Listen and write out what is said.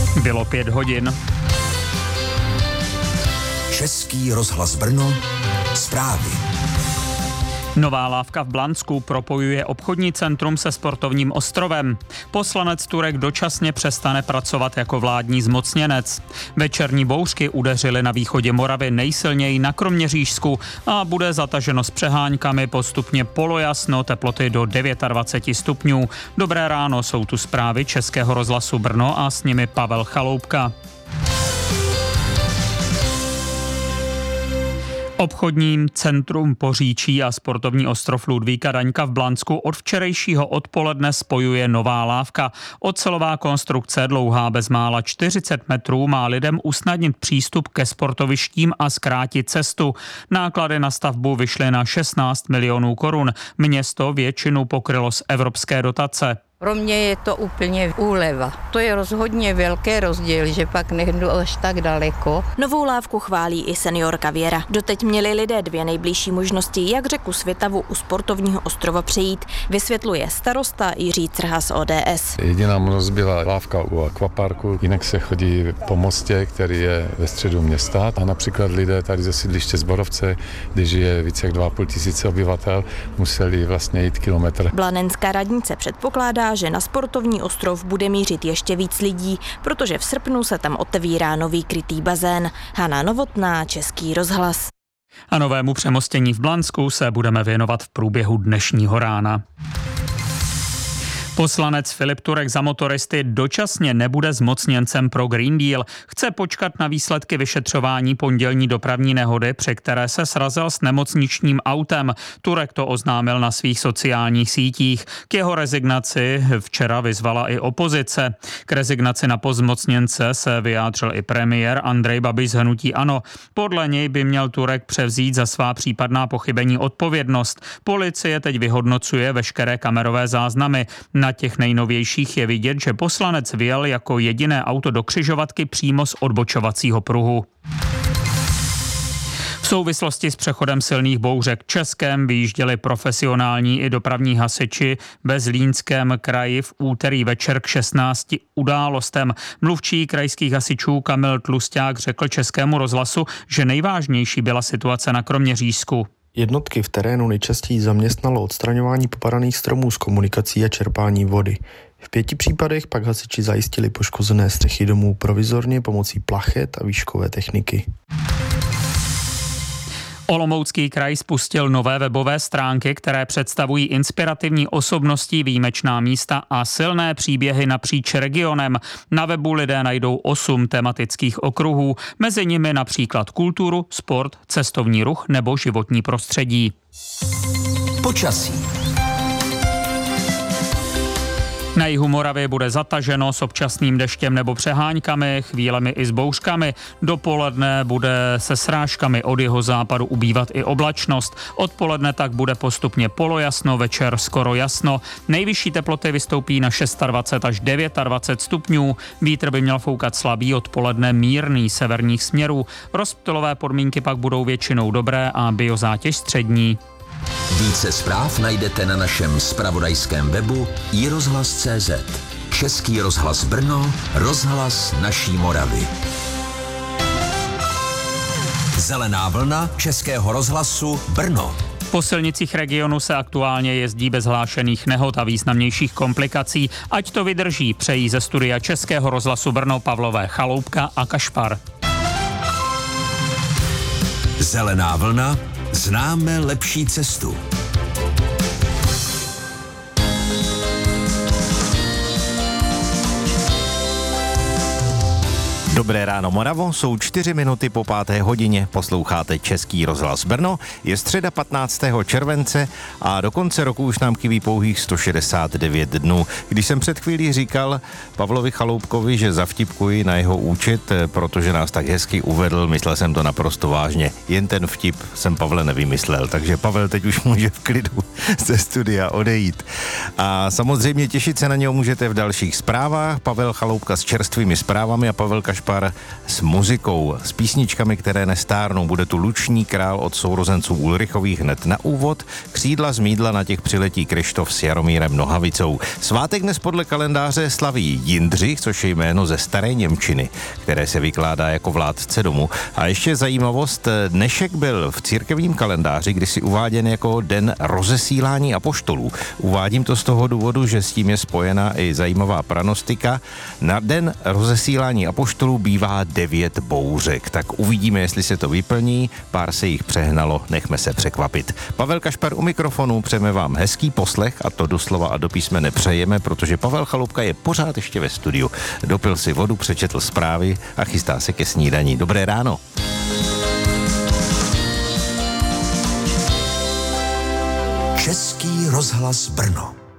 Bylo 5 hodin. Český rozhlas Brno, zprávy. Nová lávka v Blansku propojuje obchodní centrum se sportovním ostrovem. Poslanec Turek dočasně přestane pracovat jako vládní zmocněnec. Večerní bouřky udeřily na východě Moravy nejsilněji na Kroměřížsku a bude zataženo s přeháňkami, postupně polojasno, teploty do 29 stupňů. Dobré ráno, jsou tu zprávy Českého rozhlasu Brno a s nimi Pavel Chaloupka. Obchodním centrum Poříčí a sportovní ostrov Ludvíka Daňka v Blansku od včerejšího odpoledne spojuje nová lávka. Ocelová konstrukce dlouhá bezmála 40 metrů má lidem usnadnit přístup ke sportovištím a zkrátit cestu. Náklady na stavbu vyšly na 16 milionů korun. Město většinu pokrylo z evropské dotace. Pro mě je to úplně úleva. To je rozhodně velký rozdíl, že pak nejdu až tak daleko. Novou lávku chválí i seniorka Věra. Doteď měli lidé 2 nejbližší možnosti, jak řeku Svitavu u sportovního ostrova přejít, vysvětluje starosta Jiří Crha z ODS. Jediná možnost byla lávka u akvaparku, jinak se chodí po mostě, který je ve středu města. A například lidé tady ze sídliště Zborovce, kde žije více jak 2,5 tisíce obyvatel, museli vlastně jít kilometr. Blanenská radnice předpokládá, že na sportovní ostrov bude mířit ještě víc lidí, protože v srpnu se tam otevírá nový krytý bazén. Hana Novotná, Český rozhlas. A novému přemostění v Blansku se budeme věnovat v průběhu dnešního rána. Poslanec Filip Turek za motoristy dočasně nebude zmocněncem pro Green Deal. Chce počkat na výsledky vyšetřování pondělní dopravní nehody, při které se srazil s nemocničním autem. Turek to oznámil na svých sociálních sítích. K jeho rezignaci včera vyzvala i opozice. K rezignaci na post zmocněnce se vyjádřil i premiér Andrej Babiš z hnutí ANO. Podle něj by měl Turek převzít za svá případná pochybení odpovědnost. Policie teď vyhodnocuje veškeré kamerové záznamy. Na těch nejnovějších je vidět, že poslanec vyjel jako jediné auto do křižovatky přímo z odbočovacího pruhu. V souvislosti s přechodem silných bouřek Českém vyjížděli profesionální i dopravní hasiči ve Zlínském kraji v úterý večer k 16 událostem. Mluvčí krajských hasičů Kamil Tlusťák řekl Českému rozhlasu, že nejvážnější byla situace na Kroměřížsku. Jednotky v terénu nejčastěji zaměstnalo odstraňování popadaných stromů z komunikací a čerpání vody. V 5 případech pak hasiči zajistili poškozené střechy domů provizorně pomocí plachet a výškové techniky. Olomoucký kraj spustil nové webové stránky, které představují inspirativní osobnosti, výjimečná místa a silné příběhy napříč regionem. Na webu lidé najdou 8 tematických okruhů, mezi nimi například kulturu, sport, cestovní ruch nebo životní prostředí. Počasí. Na jihu Moravy bude zataženo s občasným deštěm nebo přeháňkami, chvílemi i s bouřkami. Dopoledne bude se srážkami od jihozápadu ubývat i oblačnost. Odpoledne tak bude postupně polojasno, večer skoro jasno. Nejvyšší teploty vystoupí na 26 až 29 stupňů. Vítr by měl foukat slabý, odpoledne mírný severních směrů. Rozptylové podmínky pak budou většinou dobré a biozátěž střední. Více zpráv najdete na našem zpravodajském webu iRozhlas.cz. Český rozhlas Brno, rozhlas naší Moravy. Zelená vlna Českého rozhlasu Brno. Po silnicích regionu se aktuálně jezdí bez hlášených nehod a významnějších komplikací. Ať to vydrží, přejí ze studia Českého rozhlasu Brno Pavlové Chaloupka a Kašpar. Zelená vlna. Známe lepší cestu. Dobré ráno Moravo, jsou 4 minuty po 5. hodině, posloucháte Český rozhlas Brno, je středa 15. července a do konce roku už nám chybí pouhých 169 dnů. Když jsem před chvílí říkal Pavlovi Chaloupkovi, že zavtipkuji na jeho účet, protože nás tak hezky uvedl, myslel jsem to naprosto vážně. Jen ten vtip jsem Pavle nevymyslel, takže Pavel teď už může v klidu ze studia odejít. A samozřejmě těšit se na něho můžete v dalších zprávách. Pavel Chaloupka s čerstvými zprávami a Pavel Kašpar Kašpar s muzikou, s písničkami, které nestárnou. Bude tu Luční král od sourozenců Ulrichových hned na úvod. Křídla z Mídla na těch přiletí Kryštof s Jaromírem Nohavicou. Svátek dnes podle kalendáře slaví Jindřich, což je jméno ze staré němčiny, které se vykládá jako vládce domu. A ještě zajímavost, dnešek byl v církevním kalendáři kdysi uváděn jako den rozesílání apoštolů. Uvádím to z toho důvodu, že s tím je spojena i zajímavá pranostika. Na den rozesílání apoštolů bývá 9 bouřek, tak uvidíme, jestli se to vyplní. Pár se jich přehnalo, nechme se překvapit. Pavel Kašpar u mikrofonu, přejeme vám hezký poslech, a to doslova a do písme nepřejeme, protože Pavel Chalupka je pořád ještě ve studiu. Dopil si vodu, přečetl zprávy a chystá se ke snídani. Dobré ráno. Český rozhlas Brno.